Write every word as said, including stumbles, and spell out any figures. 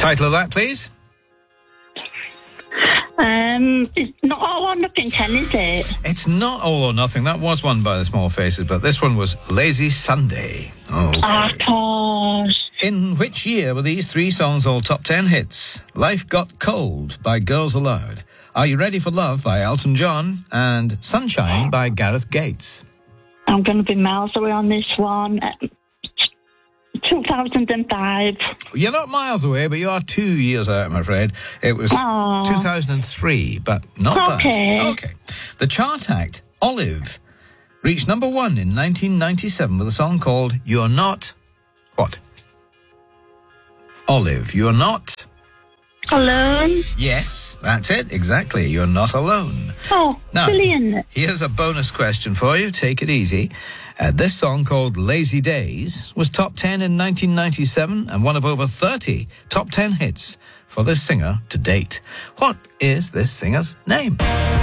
Title of that, please? Um, it's not all or nothing, Ken, is it? It's not All or Nothing. That was one by the Small Faces, but this one was Lazy Sunday. Okay. Of course. In which year were these three songs all top ten hits? Life Got Cold by Girls Aloud, Are You Ready for Love by Elton John, and Sunshine by Gareth Gates. I'm going to be miles away on this one. two thousand five. You're not miles away, but you are two years out, I'm afraid. It was Aww. two thousand three, but not Okay. bad. Okay. The chart act, Olive, reached number one in nineteen ninety-seven with a song called You're Not... What? Olive, You're Not... Alone? Yes, that's it, exactly. You're not alone. Oh, Now, brilliant. here's a bonus question for you. Take it easy. Uh, this song called Lazy Days was top ten in nineteen ninety-seven and one of over thirty top ten hits for this singer to date. What is this singer's name?